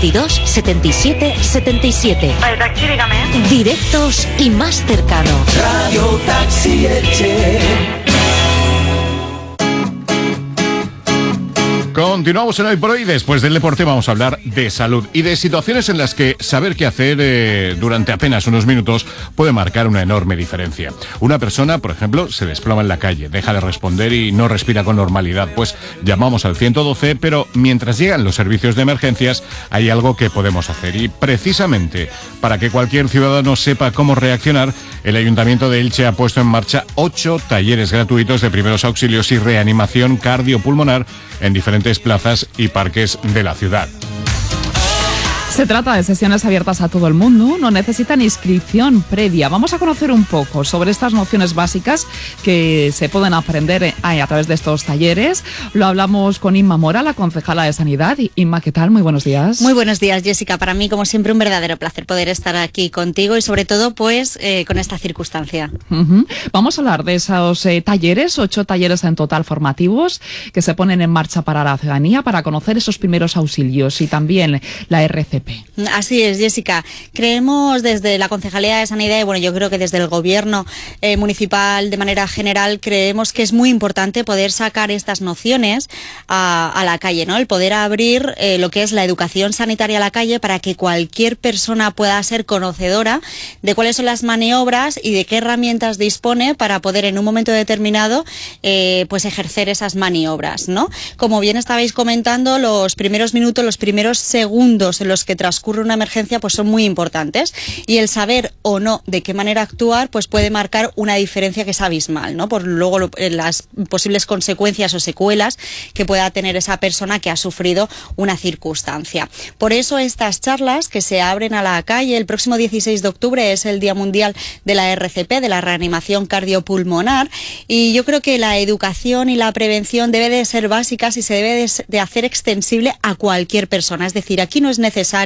22 77 77. Taxi, dígame. Directos y más cercanos. Radio Taxi Elche. Continuamos en Hoy por Hoy. Después del deporte vamos a hablar de salud y de situaciones en las que saber qué hacer durante apenas unos minutos puede marcar una enorme diferencia. Una persona, por ejemplo, se desploma en la calle, deja de responder y no respira con normalidad. Pues llamamos al 112, pero mientras llegan los servicios de emergencias hay algo que podemos hacer. Y precisamente para que cualquier ciudadano sepa cómo reaccionar, el Ayuntamiento de Elche ha puesto en marcha 8 talleres gratuitos de primeros auxilios y reanimación cardiopulmonar en diferentes plazas y parques de la ciudad. Se trata de sesiones abiertas a todo el mundo, no necesitan inscripción previa. Vamos a conocer un poco sobre estas nociones básicas que se pueden aprender a través de estos talleres. Lo hablamos con Inma Mora, la concejala de Sanidad. Inma, ¿qué tal? Muy buenos días. Muy buenos días, Jessica. Para mí, como siempre, un verdadero placer poder estar aquí contigo y sobre todo, pues, con esta circunstancia. Vamos a hablar de esos talleres, 8 talleres en total formativos que se ponen en marcha para la ciudadanía para conocer esos primeros auxilios y también la RCP. Así es, Jessica. Creemos desde la Concejalía de Sanidad y bueno, yo creo que desde el Gobierno municipal de manera general creemos que es muy importante poder sacar estas nociones a la calle, ¿no? El poder abrir lo que es la educación sanitaria a la calle para que cualquier persona pueda ser conocedora de cuáles son las maniobras y de qué herramientas dispone para poder en un momento determinado pues ejercer esas maniobras, ¿no? Como bien estabais comentando, los primeros minutos, los primeros segundos en los que transcurre una emergencia pues son muy importantes y el saber o no de qué manera actuar pues puede marcar una diferencia que es abismal, ¿no? Por luego las posibles consecuencias o secuelas que pueda tener esa persona que ha sufrido una circunstancia. Por eso estas charlas que se abren a la calle el próximo 16 de octubre es el Día Mundial de la RCP, de la reanimación cardiopulmonar, y yo creo que la educación y la prevención debe de ser básicas y se debe de hacer extensible a cualquier persona. Es decir, aquí no es necesario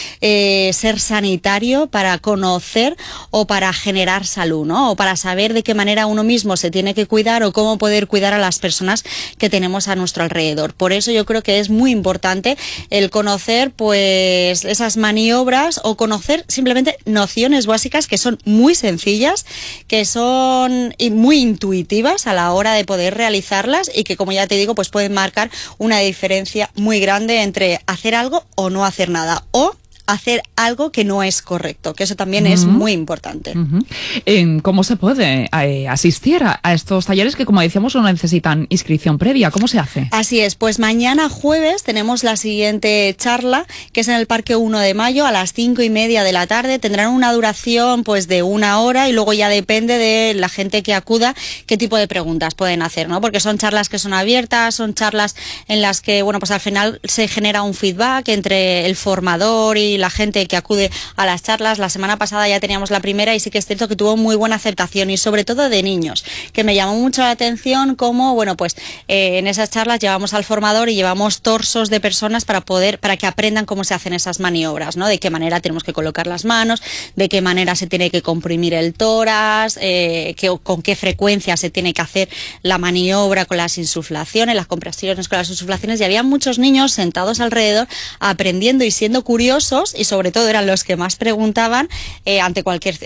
ser sanitario para conocer o para generar salud, ¿no? O para saber de qué manera uno mismo se tiene que cuidar o cómo poder cuidar a las personas que tenemos a nuestro alrededor. Por eso yo creo que es muy importante el conocer pues esas maniobras o conocer simplemente nociones básicas que son muy sencillas, que son muy intuitivas a la hora de poder realizarlas y que, como ya te digo, pues pueden marcar una diferencia muy grande entre hacer algo o no hacer nada, o hacer algo que no es correcto, que eso también es muy importante. ¿Cómo se puede asistir a estos talleres que, como decíamos, no necesitan inscripción previa? ¿Cómo se hace? Así es, pues mañana jueves tenemos la siguiente charla, que es en el Parque 1 de Mayo a las 5:30 de la tarde. Tendrán una duración pues de 1 hora y luego ya depende de la gente que acuda qué tipo de preguntas pueden hacer, ¿no? Porque son charlas que son abiertas, son charlas en las que, bueno, pues al final se genera un feedback entre el formador y la gente que acude a las charlas. La semana pasada ya teníamos la primera y sí que es cierto que tuvo muy buena aceptación y sobre todo de niños, que me llamó mucho la atención cómo, bueno, pues en esas charlas llevamos al formador y llevamos torsos de personas para que aprendan cómo se hacen esas maniobras, ¿no? De qué manera tenemos que colocar las manos, de qué manera se tiene que comprimir el tórax, con qué frecuencia se tiene que hacer la maniobra con las insuflaciones, las compresiones con las insuflaciones, y había muchos niños sentados alrededor aprendiendo y siendo curiosos, y sobre todo eran los que más preguntaban ante cualquier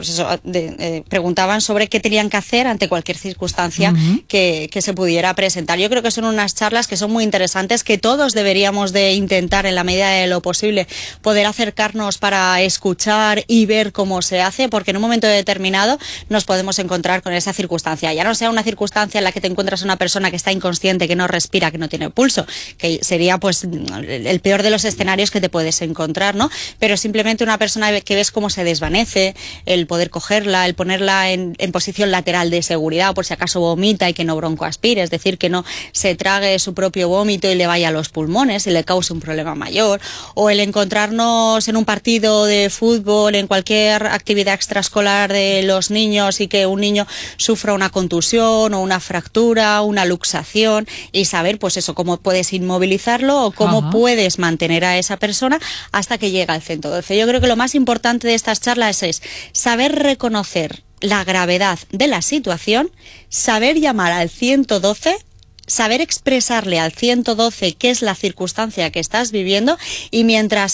preguntaban sobre qué tenían que hacer ante cualquier circunstancia que se pudiera presentar. Yo creo que son unas charlas que son muy interesantes, que todos deberíamos de intentar en la medida de lo posible poder acercarnos para escuchar y ver cómo se hace, porque en un momento determinado nos podemos encontrar con esa circunstancia, ya no sea una circunstancia en la que te encuentras una persona que está inconsciente, que no respira, que no tiene pulso, que sería pues el peor de los escenarios que te puedes encontrar, ¿no? Pero simplemente una persona que ves cómo se desvanece, el poder cogerla, el ponerla en posición lateral de seguridad por si acaso vomita y que no broncoaspire, es decir, que no se trague su propio vómito y le vaya a los pulmones y le cause un problema mayor, o el encontrarnos en un partido de fútbol, en cualquier actividad extraescolar de los niños y que un niño sufra una contusión o una fractura, una luxación, y saber pues eso, cómo puedes inmovilizarlo o cómo puedes mantener a esa persona hasta que llega al 112. Yo creo que lo más importante de estas charlas es saber reconocer la gravedad de la situación, saber llamar al 112, saber expresarle al 112 qué es la circunstancia que estás viviendo, y mientras